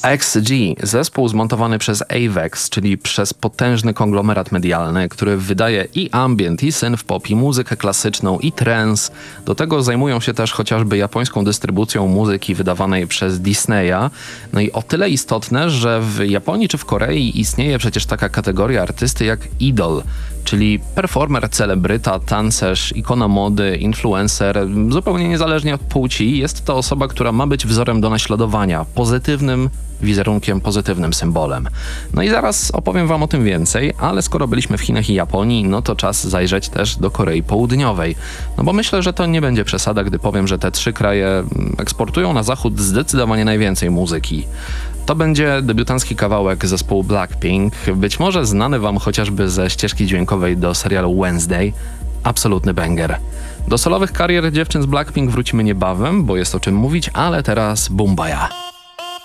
XG, zespół zmontowany przez Avex, czyli przez potężny konglomerat medialny, który wydaje i ambient, i synth-pop, i muzykę klasyczną, i trance. Do tego zajmują się też chociażby japońską dystrybucją muzyki wydawanej przez Disneya. No i o tyle istotne, że w Japonii czy w Korei istnieje przecież taka kategoria artysty jak idol, czyli performer, celebryta, tancerz, ikona mody, influencer, zupełnie niezależnie od płci. Jest to osoba, która ma być wzorem do naśladowania, pozytywnym wizerunkiem, pozytywnym symbolem. No i zaraz opowiem wam o tym więcej, ale skoro byliśmy w Chinach i Japonii, no to czas zajrzeć też do Korei Południowej. No bo myślę, że to nie będzie przesada, gdy powiem, że te trzy kraje eksportują na zachód zdecydowanie najwięcej muzyki. To będzie debiutancki kawałek zespołu Blackpink, być może znany wam chociażby ze ścieżki dźwiękowej do serialu Wednesday. Absolutny banger. Do solowych karier dziewczyn z Blackpink wrócimy niebawem, bo jest o czym mówić, ale teraz Boombayah.